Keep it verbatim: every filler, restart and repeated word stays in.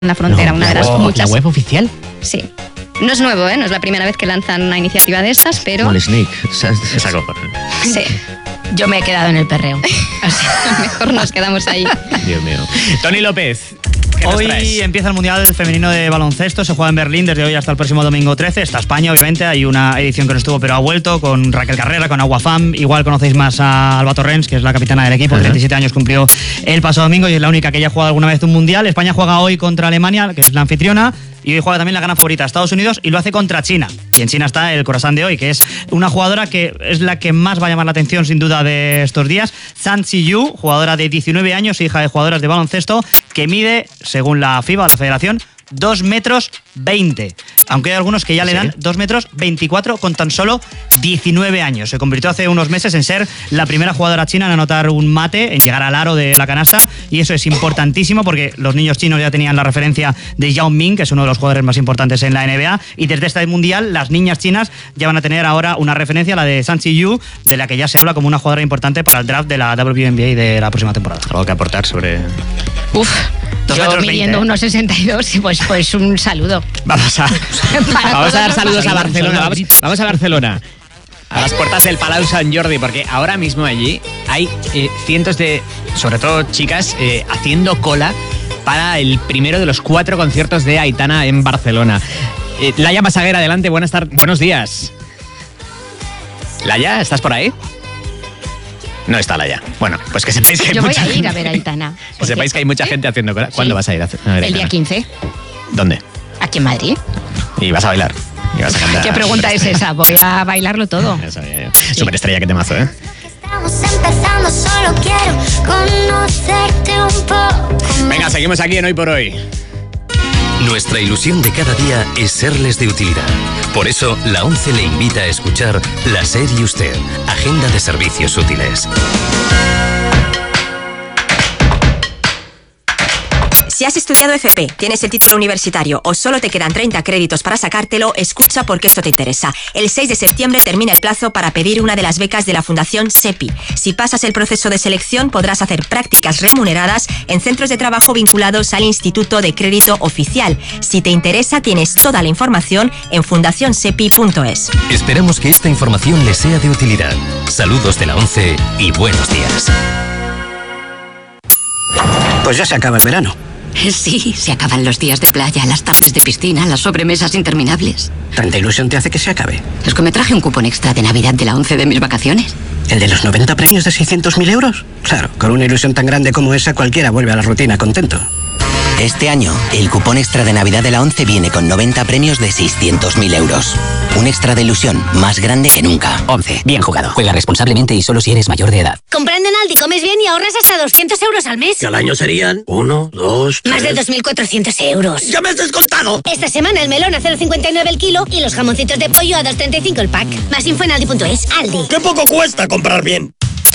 en la frontera, no, una la de las web, muchas. ¿La web oficial? Sí. No es nuevo, ¿eh? No es la primera vez que lanzan una iniciativa de estas, pero... Como el Snake. Esa copa. Sí. Yo me he quedado en el perreo. Así, mejor nos quedamos ahí. Dios mío. Tony López, ¿qué nos Hoy traes? empieza el Mundial Femenino de Baloncesto, se juega en Berlín desde hoy hasta el próximo domingo trece. Está España, obviamente, hay una edición que no estuvo, pero ha vuelto, con Raquel Carrera, con Aguafam. Igual conocéis más a Alba Torrens, que es la capitana del equipo, uh-huh. treinta y siete años cumplió el pasado domingo y es la única que haya jugado alguna vez un Mundial. España juega hoy contra Alemania, que es la anfitriona, y hoy juega también la gran favorita, Estados Unidos, y lo hace contra China. Y en China está el Khorasan de hoy, que es una jugadora que es la que más va a llamar la atención, sin duda, de estos días. Zhang Ziyu, jugadora de diecinueve años, hija de jugadoras de baloncesto, que mide, según la FIBA, la Federación, dos metros veinte. Aunque hay algunos que ya le dan dos metros veinticuatro con tan solo diecinueve años. Se convirtió hace unos meses en ser la primera jugadora china en anotar un mate, en llegar al aro de la canasta, y eso es importantísimo porque los niños chinos ya tenían la referencia de Yao Ming, que es uno de los jugadores más importantes en la N B A, y desde este mundial las niñas chinas ya van a tener ahora una referencia, la de Zhang Ziyu, de la que ya se habla como una jugadora importante para el draft de la W N B A de la próxima temporada. Algo que aportar sobre... Uf, Dos yo metros midiendo veinte, ¿eh? uno sesenta y dos, pues, pues un saludo. Vamos a, vamos a dar saludos a Barcelona. Vamos, vamos a Barcelona. A las puertas del Palau Sant Jordi, porque ahora mismo allí hay eh, cientos de, sobre todo chicas, eh, haciendo cola para el primero de los cuatro conciertos de Aitana en Barcelona. Eh, Laia Masaguer, adelante, buenas tardes, buenos días. Laia, ¿estás por ahí? No está Laia. Bueno, pues que sepáis que hay Yo voy mucha a ir gente, a ver a Aitana. que sepáis que hay mucha gente haciendo cola. ¿Cuándo Sí. vas a ir a, a ver El día Aitana? quince, ¿Dónde? aquí en Madrid. Y vas a bailar. Y vas a cantar. ¿Qué pregunta es esa? Voy a bailarlo todo. Ya sabía yo. Superestrella, qué temazo, ¿eh? Estamos empezando, solo quiero conocerte un poco. Venga, seguimos aquí en Hoy por Hoy. Nuestra ilusión de cada día es serles de utilidad. Por eso, la ONCE le invita a escuchar La SER y Usted, Agenda de Servicios Útiles. Si has estudiado F P, tienes el título universitario o solo te quedan treinta créditos para sacártelo, escucha porque esto te interesa. El seis de septiembre termina el plazo para pedir una de las becas de la Fundación SEPI. Si pasas el proceso de selección, podrás hacer prácticas remuneradas en centros de trabajo vinculados al Instituto de Crédito Oficial. Si te interesa, tienes toda la información en fundación sepi punto es. Esperamos que esta información les sea de utilidad. Saludos de la ONCE y buenos días. Pues ya se acaba el verano. Sí, se acaban los días de playa, las tardes de piscina, las sobremesas interminables. ¿Tanta ilusión te hace que se acabe? Es que me traje un cupón extra de Navidad de la ONCE de mis vacaciones. ¿El de los noventa premios de seiscientos mil euros? Claro, con una ilusión tan grande como esa, cualquiera vuelve a la rutina contento. Este año, el cupón extra de Navidad de la ONCE viene con noventa premios de seiscientos mil euros. Un extra de ilusión más grande que nunca. ONCE, bien jugado. Juega responsablemente y solo si eres mayor de edad. Comprando en Aldi comes bien y ahorras hasta doscientos euros al mes. Que al año serían uno, dos, tres... Más de dos mil cuatrocientos euros. ¡Ya me has descontado! Esta semana el melón a cero coma cincuenta y nueve el kilo y los jamoncitos de pollo a dos coma treinta y cinco el pack. Más info en aldi punto es. Aldi. ¡Qué poco cuesta comprar bien!